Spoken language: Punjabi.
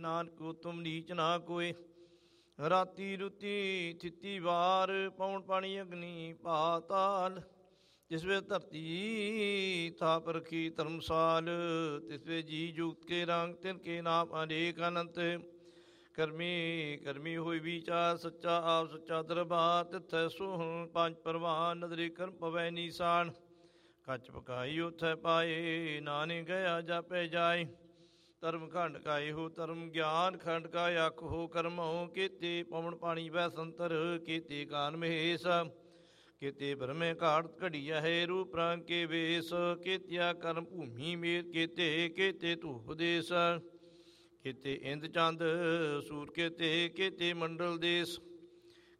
ਨਾਨਕ ਉਤਮ ਨੀਚ ਨਾ ਕੋਏ। ਰਾਤੀ ਰੁਤੀ ਥਿਤੀ ਵਾਰ ਪੌਣ ਪਾਣੀ ਅਗਨੀ ਪਾਤਾਲ। ਜਿਸ ਵੇ ਧਰਤੀ ਥਾਪ ਰਖੀ ਧਰਮਸਾਲ। ਤਿਸ ਵੇ ਜੀ ਜੁਗਤ ਕੇ ਰੰਗ ਤਿਨ ਕੇ ਨਾਮ ਅਨੇਕ ਅਨੰਤ। ਕਰਮੀ ਕਰਮੀ ਹੋਈ ਵਿਚਾਰ ਸੱਚਾ ਆਪ ਸੱਚਾ ਦਰਬਾਰ। ਤਿੱਥੈ ਸੋਹਣ ਪੰਜ ਪਰਵਾਨ ਨਦਰੀ ਕਰਮ ਪਵੈ ਨੀਸਾਨ। ਕੱਚ ਪਕਾਈ ਉਥੈ ਪਾਏ ਨਾਨਕ ਗਿਆ ਜਾਪੈ ਜਾਏ। ਧਰਮ ਖੰਡ ਕਾਏ ਹੋ ਧਰਮ ਗਿਆਨ ਖੰਡ ਕਾ ਅੱਖ ਹੋ ਕਰਮੋ। ਕੀਤੇ ਪਵਨ ਪਾਣੀ ਵੈ ਸੰਤਰ ਕੀਤੇ ਕਾਨ ਮਹੇਸ਼। ਕੀਤੇ ਬ੍ਰਹਮੇ ਘਾਟ ਘੜੀਆ ਹੈ ਰੂਪ ਰੰਗ ਕੇ ਵੇਸ। ਕੀਤਿਆ ਕਰਮ ਭੂਮੀ ਮੇਰ ਕੀਤੇ ਕੀਤੇ ਧੂਪ ਦੇਸ। ਕੀਤੇ ਇੰਦ ਚੰਦ ਸੂਰ ਕੀਤੇ ਕੀਤੇ ਮੰਡਲ ਦੇਸ।